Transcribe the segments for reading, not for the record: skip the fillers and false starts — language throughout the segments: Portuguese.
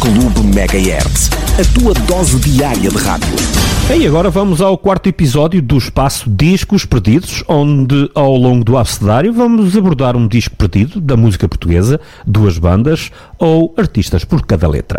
Clube Megahertz, a tua dose diária de rádio. E agora vamos ao quarto episódio do espaço Discos Perdidos, onde ao longo do abecedário vamos abordar um disco perdido da música portuguesa, duas bandas ou artistas por cada letra.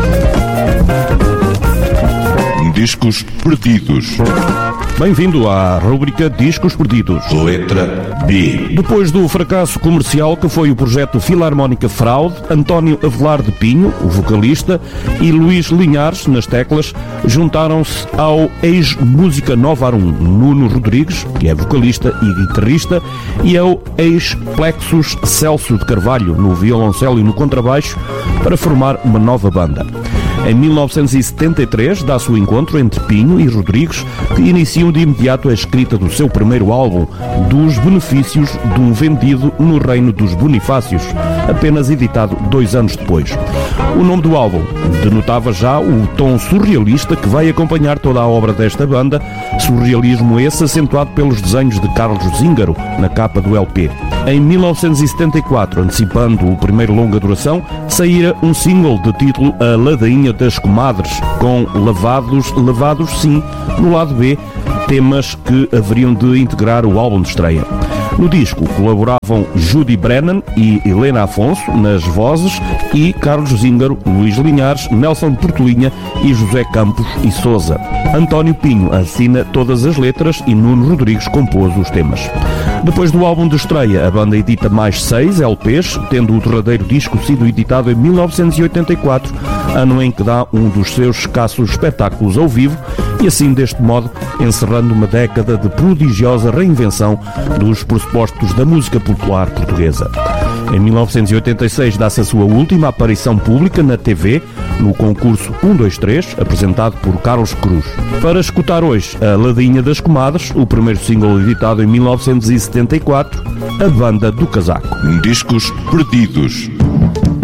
Discos Perdidos. Bem-vindo à rúbrica Discos Perdidos. Letra B. Depois do fracasso comercial que foi o projeto Filarmónica Fraude, António Avelar de Pinho, o vocalista, e Luís Linhares, nas teclas, juntaram-se ao ex-Música Nova Arum, Nuno Rodrigues, que é vocalista e guitarrista, e ao ex-Plexus Celso de Carvalho, no violoncelo e no contrabaixo, para formar uma nova banda. Em 1973 dá-se o encontro entre Pinho e Rodrigues, que iniciam de imediato a escrita do seu primeiro álbum, Dos Benefícios de um Vendido no Reino dos Bonifácios, apenas editado 2 anos depois. O nome do álbum denotava já o tom surrealista que vai acompanhar toda a obra desta banda, surrealismo esse acentuado pelos desenhos de Carlos Zíngaro na capa do LP. Em 1974, antecipando o primeiro longa duração, saíra um single de título A Ladainha das Comadres, com levados sim, no lado B, temas que haveriam de integrar o álbum de estreia. No disco colaboravam Judy Brennan e Helena Afonso nas vozes e Carlos Zíngaro, Luís Linhares, Nelson Portelinha e José Campos e Sousa. António Pinho assina todas as letras e Nuno Rodrigues compôs os temas. Depois do álbum de estreia, a banda edita mais 6 LPs, tendo o derradeiro disco sido editado em 1984, ano em que dá um dos seus escassos espetáculos ao vivo, e assim, deste modo, encerrando uma década de prodigiosa reinvenção dos pressupostos da música popular portuguesa. Em 1986 dá-se a sua última aparição pública na TV, no concurso 123, apresentado por Carlos Cruz. Para escutar hoje A Ladainha das Comadres, o primeiro single editado em 1974, A Banda do Casaco. Discos Perdidos.